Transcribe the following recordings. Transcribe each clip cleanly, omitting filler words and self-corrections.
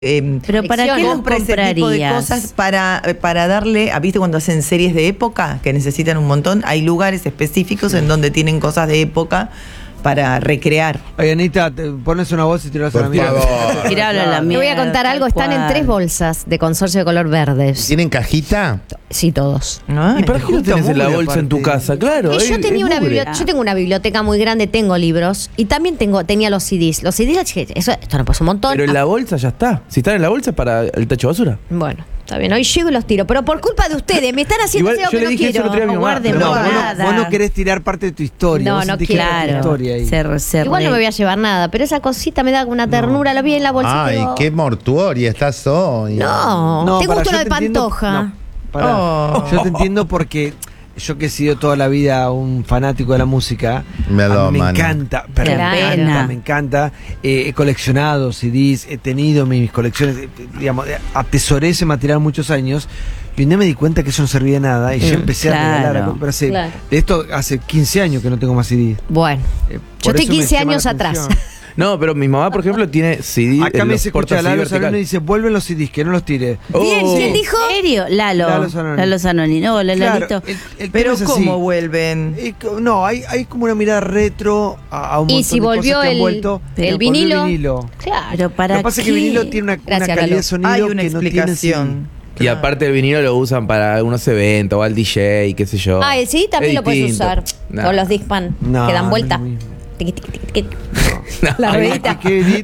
Pero ¿para qué los compra ese tipo de comprarías? cosas para darle, ¿viste cuando hacen series de época que necesitan un montón? Hay lugares específicos en donde tienen cosas de época para recrear. Oye, Anita, pones una voz y tirás a la mierda. Tiralo a la Te mierda. voy a contar algo, están en 3 bolsas de consorcio de color verdes. ¿Tienen cajita? Sí, todos. Ay, ¿Y para qué lo tenés en la bolsa en tu casa? Claro. Y yo mugre. yo tengo una biblioteca muy grande, tengo libros y también tenía los CDs. Los CDs, esto no pasa un montón. Pero en la bolsa ya está. Si están en la bolsa es para el tacho de basura. Bueno, está bien, hoy llego y los tiro, pero por culpa de ustedes, me están haciendo Igual algo yo que le no dije eso quiero. el otro día a mi mamá. guarden pero nada. Vos no querés tirar parte de tu historia. No, vos no sentís que era tu quiero. historia ahí. Igual no me voy a llevar nada, pero esa cosita me da una ternura, la vi en la bolsita. Ay, qué mortuoria estás hoy. No, te pará, gusta yo lo de te entiendo- Pantoja. no, pará. Yo te entiendo porque yo que he sido toda la vida un fanático de la música, a mí me Melómano. encanta, pero Qué me encanta. He coleccionado CDs, he tenido mis colecciones, digamos, atesoré ese material muchos años. Y un día me di cuenta que eso no servía de nada y yo empecé a regalar. Claro. Pero Claro. de esto hace 15 años que no tengo más CDs. Bueno, Por yo estoy eso me 15 llama la años atrás. atención. No, pero mi mamá, por ejemplo, tiene CD. Acá me los dice, escucha, porta Lalo CD Zanoni vertical. dice, vuelven los CDs, que no los tire. Bien, ¿quién dijo? ¿En serio? Lalo. Lalo Zanoni. No, Claro, Lalito. el Pero tema es así. ¿cómo vuelven? No, hay como una mirada retro a un Y montón si de cosas volvió que han el- vuelto. el Volvió vinilo. Claro. Pero para Lo que pasa es que qué? el vinilo tiene una Gracias, calidad Lalo. de sonido Hay una que no explicación. Y aparte el vinilo lo usan para algunos eventos o al DJ, qué sé yo. Ah, el CD también Es lo puedes distinto. usar. Nah. Con los Discman No, que dan no vuelta. es lo mismo. Tiqui, tiqui, tiqui, tiqui. No. La Hay ruedita. que edit.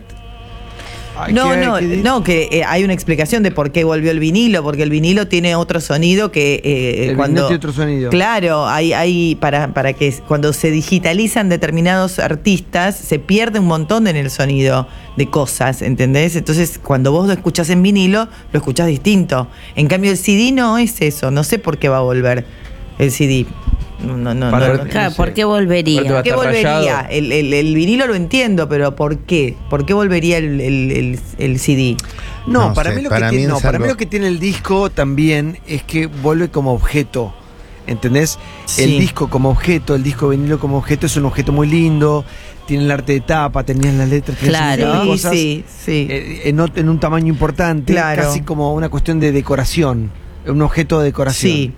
No, que hay una explicación de por qué volvió el vinilo, porque el vinilo tiene otro sonido que El cuando vinilo tiene otro sonido. Claro, hay para que cuando se digitalizan determinados artistas se pierde un montón en el sonido de cosas, ¿entendés? Entonces, cuando vos lo escuchás en vinilo, lo escuchás distinto. En cambio el CD no es eso, no sé por qué va a volver el CD. No. Claro, ¿por qué volvería? Aparte va a ¿Por qué estar volvería? rayado. El vinilo lo entiendo, pero ¿por qué? ¿Por qué volvería el CD? No, No para, sé, mí, lo para que mí tiene, es para mí algo- lo que tiene el disco también es que vuelve como objeto. ¿Entendés? Sí. El disco como objeto, el disco vinilo como objeto es un objeto muy lindo. Tiene el arte de tapa, tenías las letras, tenías un montón de Claro. cosas, Sí. en un tamaño importante, Claro. casi como una cuestión de decoración, un objeto de decoración. Sí.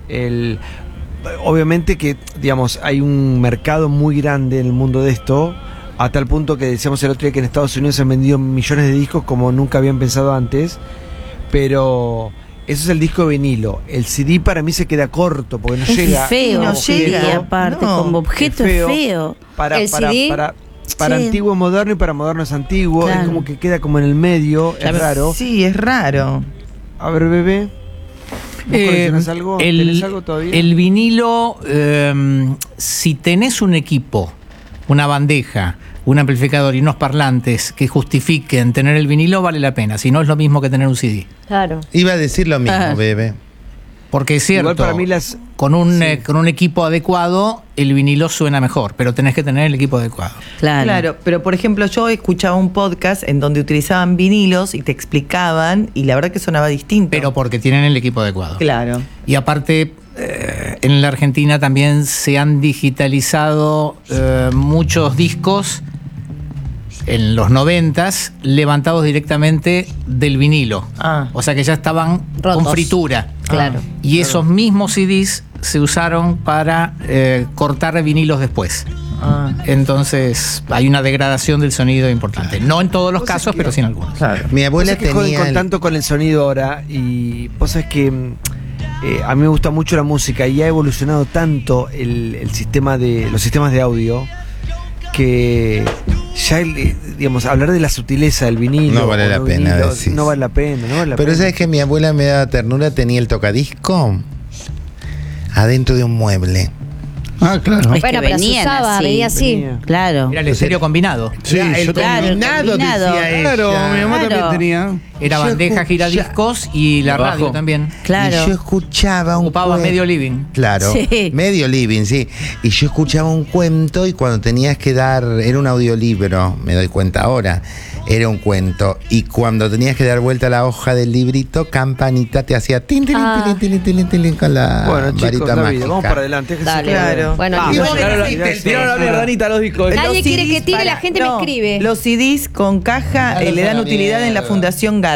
Obviamente que, digamos, hay un mercado muy grande en el mundo de esto, a tal punto que decíamos el otro día que en Estados Unidos se han vendido millones de discos como nunca habían pensado antes, pero eso es el disco de vinilo. El CD para mí se queda corto porque no Es llega. feo, no sí, llega, y aparte, no. como objeto es feo. Para, El para, CD, para sí. antiguo es moderno y para moderno es antiguo. Claro. Es como que queda como en el medio, es raro. Sí, es raro. A ver, bebé. ¿Vos coleccionás algo? ¿Tenés algo todavía? El vinilo, si tenés un equipo, una bandeja, un amplificador y unos parlantes que justifiquen tener el vinilo, vale la pena. Si no, es lo mismo que tener un CD. Claro. Iba a decir lo mismo, Ah. bebé. Porque es cierto, Igual para mí las... con un equipo adecuado, el vinilo suena mejor, pero tenés que tener el equipo adecuado. Claro, pero por ejemplo yo escuchaba un podcast en donde utilizaban vinilos y te explicaban y la verdad que sonaba distinto. Pero porque tienen el equipo adecuado. Claro. Y aparte, en la Argentina también se han digitalizado muchos discos en los 90s levantados directamente del vinilo. Ah. O sea que ya estaban Rotos. con fritura. Claro. Y esos mismos CDs se usaron para cortar vinilos después. Ah, Entonces hay una degradación del sonido importante. No en todos los Vos sabés casos, que- pero sí en algunos. claro. Mi abuela Vos sabés que joden tenía. con tanto con el sonido ahora y vos sabés que a mí me gusta mucho la música y ha evolucionado tanto los sistemas de audio que ya digamos hablar de la sutileza del vinilo No vale o la no pena, vinilo, decís. no vale la pena, no vale la Pero pena. sabes que mi abuela me daba ternura, tenía el tocadisco adentro de un mueble. Ah, claro. Es Bueno, que pero se venían usaba, así. venía así. Venía. Claro. Era el estéreo combinado. Sí, el claro, combinado, combinado. decía Claro, ella. mi mamá Claro. también tenía. Era Yo bandeja escucha- giradiscos y la Abajo. radio también. Claro. Y yo escuchaba un Ocupaba cuento. medio living. Claro, Sí. medio living, sí. Y yo escuchaba un cuento y cuando tenías que dar, era un audiolibro, me doy cuenta ahora, era un cuento. Y cuando tenías que dar vuelta a la hoja del librito, Campanita te hacía tin, tin, tin, tin, tin, tin, tin, tin, con la Bueno, chicos, varita la vida, mágica. vamos para adelante. Dale. Claro. Claro. Bueno, Y vos Tiraron la- existe el tiraron la tema. mierdanita a los discos. Nadie Los quiere CDs que tire, la gente me escribe. Los CDs con caja Claro, le dan la utilidad en la mierda. Fundación